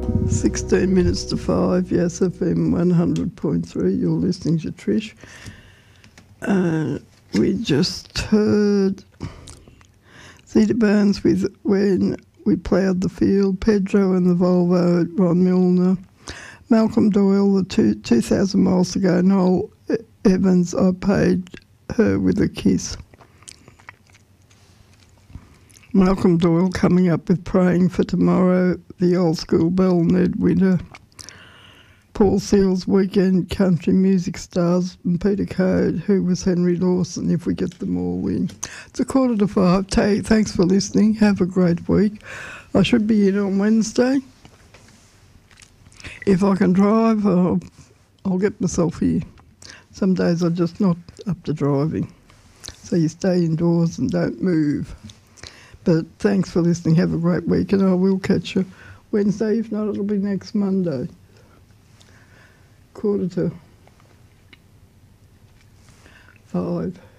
16 minutes to 5, Yes FM 100.3. You're listening to Trish. We just heard Theta Burns with When We Ploughed the Field, Pedro and the Volvo, Ron Milner, Malcolm Doyle, the 2,000 Miles to Go, Noel Evans, I Paid Her With a Kiss. Malcolm Doyle coming up with Praying for Tomorrow, the Old School Bell, Ned Winter, Paul Seals, Weekend Country Music Stars, and Peter Code, Who Was Henry Lawson, if we get them all in. It's 4:45. Thanks for listening. Have a great week. I should be in on Wednesday. If I can drive, I'll get myself here. Some days I'm just not up to driving. So you stay indoors and don't move. But thanks for listening. Have a great week, and I will catch you Wednesday. If not, it'll be next Monday. 4:45.